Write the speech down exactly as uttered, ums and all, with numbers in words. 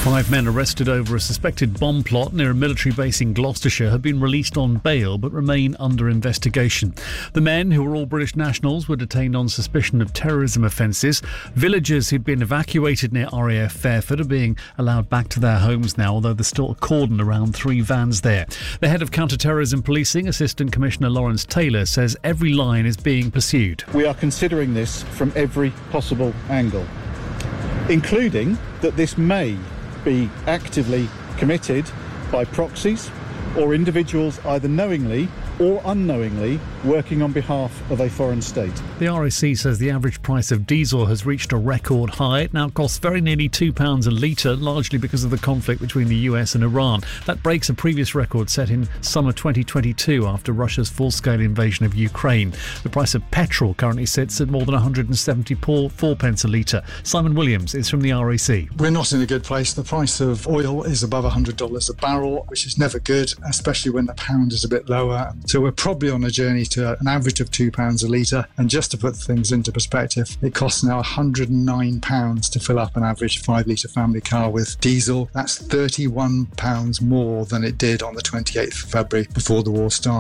Five men arrested over a suspected bomb plot near a military base in Gloucestershire have been released on bail but remain under investigation. The men, who are all British nationals, were detained on suspicion of terrorism offences. Villagers who'd been evacuated near R A F Fairford are being allowed back to their homes now, although there's still a cordon around three vans there. The head of counter-terrorism policing, Assistant Commissioner Lawrence Taylor, says every line is being pursued. We are considering this from every possible angle, including that this may be actively committed by proxies or individuals either knowingly or unknowingly working on behalf of a foreign state. The R A C says the average price of diesel has reached a record high. It now costs very nearly two pounds a litre, largely because of the conflict between the U S and Iran. That breaks a previous record set in summer twenty twenty-two after Russia's full-scale invasion of Ukraine. The price of petrol currently sits at more than one hundred seventy-four pence a litre. Simon Williams is from the R A C. We're not in a good place. The price of oil is above one hundred dollars a barrel, which is never good, especially when the pound is a bit lower. So we're probably on a journey to an average of two pounds a litre. And just to put things into perspective, it costs now one hundred nine pounds to fill up an average five litre family car with diesel. That's thirty-one pounds more than it did on the twenty-eighth of February before the war started.